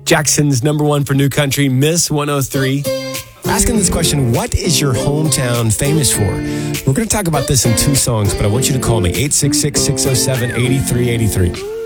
Jackson's number one for new country, Miss 103. Asking this question, what is your hometown famous for? We're going to talk about this in two songs, but I want you to call me, 866-607-8383.